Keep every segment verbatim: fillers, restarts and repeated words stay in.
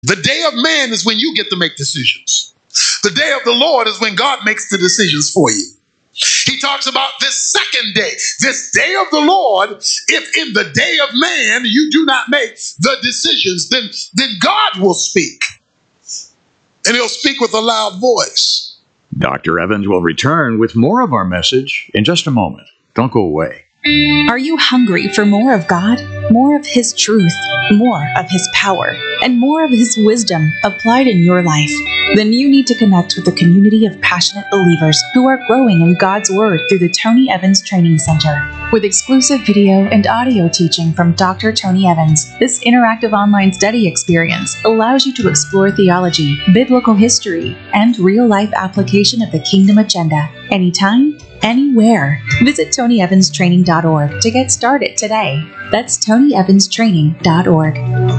The day of man is when you get to make decisions. The day of the Lord is when God makes the decisions for you. He talks about this second day, this day of the Lord. If in the day of man you do not make the decisions, then, then God will speak. And he'll speak with a loud voice. Doctor Evans will return with more of our message in just a moment. Don't go away. Are you hungry for more of God? More of His truth, more of His power, and more of His wisdom applied in your life? Then you need to connect with a community of passionate believers who are growing in God's Word through the Tony Evans Training Center. With exclusive video and audio teaching from Doctor Tony Evans, this interactive online study experience allows you to explore theology, biblical history, and real-life application of the kingdom agenda anytime, anywhere. Visit Tony Evans Training dot org to get started today. That's Tony Evans Training dot org.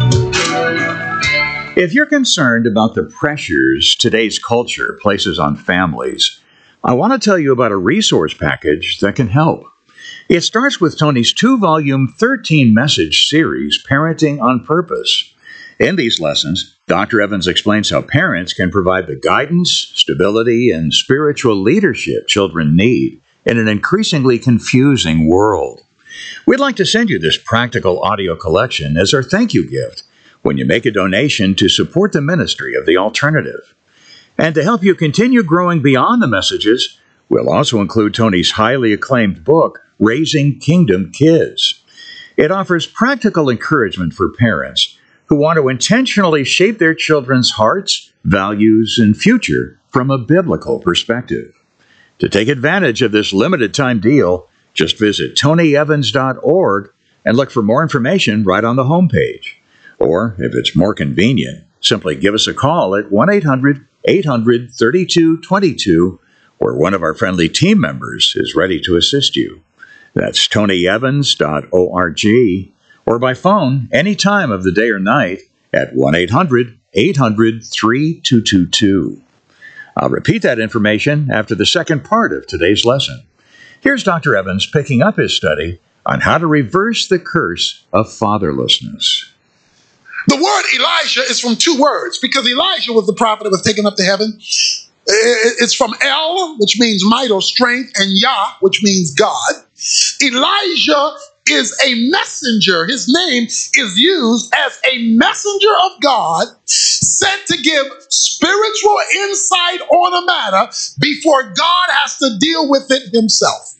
If you're concerned about the pressures today's culture places on families, I want to tell you about a resource package that can help. It starts with Tony's two-volume, thirteen-message series, Parenting on Purpose. In these lessons, Doctor Evans explains how parents can provide the guidance, stability, and spiritual leadership children need in an increasingly confusing world. We'd like to send you this practical audio collection as our thank you gift when you make a donation to support the ministry of The Alternative. And to help you continue growing beyond the messages, we'll also include Tony's highly acclaimed book, Raising Kingdom Kids. It offers practical encouragement for parents who want to intentionally shape their children's hearts, values, and future from a biblical perspective. To take advantage of this limited-time deal, just visit Tony Evans dot org and look for more information right on the homepage. Or, if it's more convenient, simply give us a call at one eight hundred, eight hundred, thirty-two twenty-two, where one of our friendly team members is ready to assist you. That's Tony Evans dot org, or by phone any time of the day or night at one eight hundred, eight hundred, three two two two. I'll repeat that information after the second part of today's lesson. Here's Doctor Evans picking up his study on how to reverse the curse of fatherlessness. The word Elijah is from two words, because Elijah was the prophet that was taken up to heaven. It's from El, which means might or strength, and Yah, which means God. Elijah is a messenger. His name is used as a messenger of God, sent to give spiritual insight on a matter before God has to deal with it himself.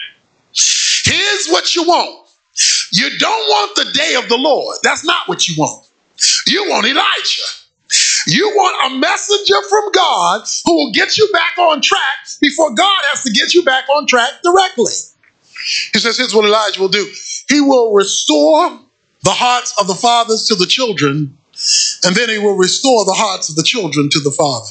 Here's what you want. You don't want the day of the Lord. That's not what you want. You want Elijah. You want a messenger from God who will get you back on track before God has to get you back on track directly. He says, here's what Elijah will do. He will restore the hearts of the fathers to the children, and then he will restore the hearts of the children to the father.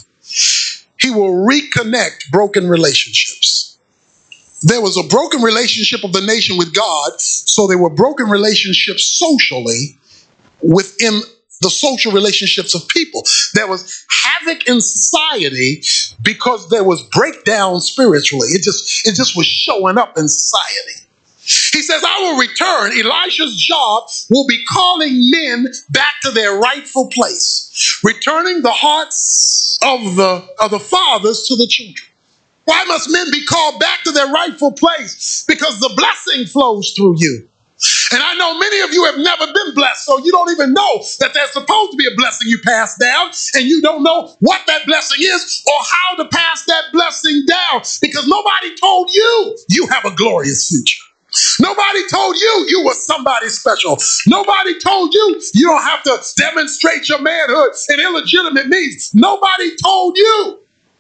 He will reconnect broken relationships. There was a broken relationship of the nation with God, so there were broken relationships socially within the social relationships of people. There was havoc in society because there was breakdown spiritually. It just, it just was showing up in society. He says, I will return. Elisha's job will be calling men back to their rightful place, returning the hearts of the, of the fathers to the children. Why must men be called back to their rightful place? Because the blessing flows through you. And I know many of you have never been blessed, so you don't even know that there's supposed to be a blessing you pass down, and you don't know what that blessing is or how to pass that blessing down, because nobody told you you have a glorious future. Nobody told you you were somebody special. Nobody told you you don't have to demonstrate your manhood in illegitimate means. Nobody told you.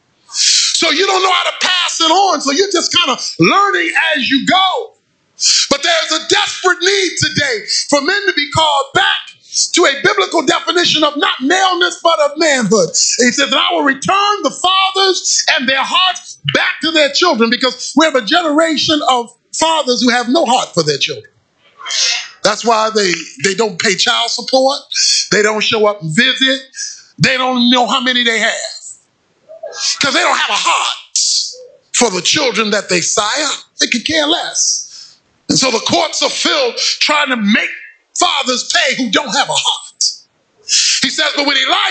So you don't know how to pass it on, so you're just kind of learning as you go. But there's a desperate need today for men to be called back to a biblical definition of not maleness, but of manhood. He says, and I will return the fathers and their hearts back to their children, because we have a generation of fathers who have no heart for their children. That's why they, they don't pay child support. They don't show up and visit. They don't know how many they have, because they don't have a heart for the children that they sire. They could care less. And so the courts are filled trying to make fathers pay who don't have a heart. He says, but when Elijah